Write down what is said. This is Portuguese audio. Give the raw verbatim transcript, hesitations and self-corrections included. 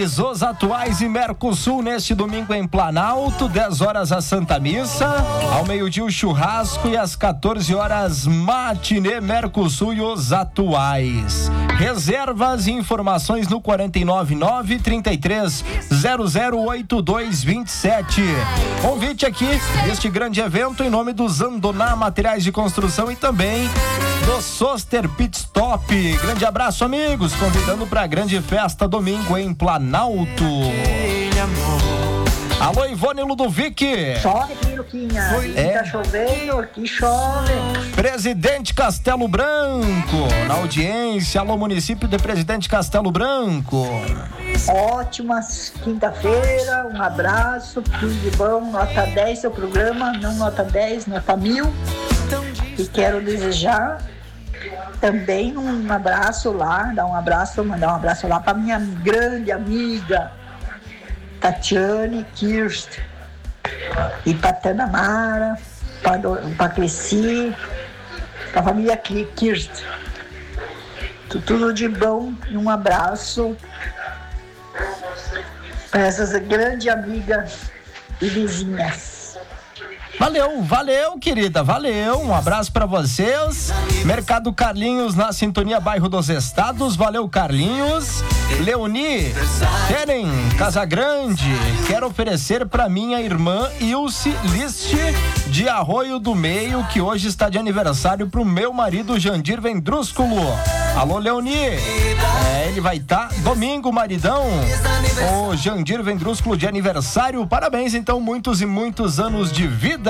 Atuais, os atuais e Mercosul neste domingo em Planalto, dez horas a Santa Missa, ao meio-dia o churrasco e às quatorze horas matinê Mercosul e os atuais. Reservas e informações no quatro nove nove, trinta e três, zero zero oito dois vinte e sete. Convite aqui deste grande evento em nome do Zandoná Materiais de Construção e também do Soster Pit Stop. Grande abraço, amigos, convidando para a grande festa domingo em Planalto. Alô, Ivone Ludovic. Chove, Piruquinha. É. Tá chovendo, aqui chove. Presidente Castelo Branco, na audiência. Alô, município de Presidente Castelo Branco. Ótima quinta-feira, um abraço, tudo de bom, nota dez seu programa, não nota dez, nota mil. E quero desejar também um abraço lá, dar um abraço, mandar um abraço lá para minha grande amiga Tatiane Kirst e para Tana Mara, para Cresci, para a família Kirst. Tudo de bom e um abraço para essas grandes amigas e vizinhas. Valeu, valeu, querida, valeu. Um abraço pra vocês. Mercado Carlinhos na sintonia Bairro dos Estados. Valeu, Carlinhos. Leoni, Keren Casagrande, quero oferecer pra minha irmã Ilse List de Arroio do Meio, que hoje está de aniversário pro meu marido Jandir Vendrúsculo. Alô, Leoni. É, ele vai estar tá domingo, maridão. O Jandir Vendrúsculo de aniversário. Parabéns, então, muitos e muitos anos de vida.